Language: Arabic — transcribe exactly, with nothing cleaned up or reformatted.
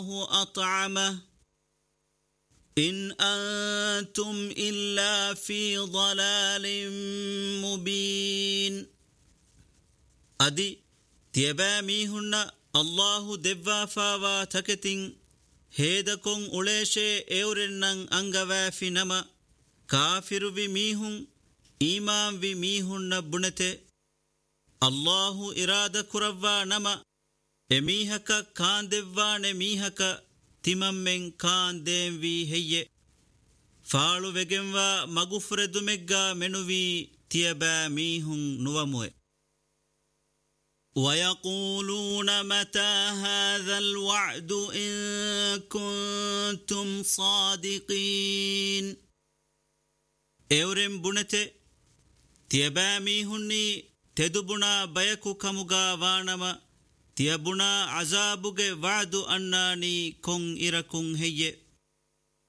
أطعمه إن أنتم إلا في ضلال مبين أدي تيباميهن الله دبا فاوا تكتين هيدكم أوليشي إورنن أنغوافي نما كافر بميهن إيمان بميهن نبنته الله إرادة كروا نما إميهك كان دبان ميهك تممن كان دينوي هي فالو وگنوا مغفر دمگا منوي تيبا ميهن نواموه ويقولون متى هذا الوعد إن كنتم صادقين اورم بنته تيبا ميهني تدبنا بيكو كمغا وانما تيبنا عذابوغ وعد أناني كون إركون هي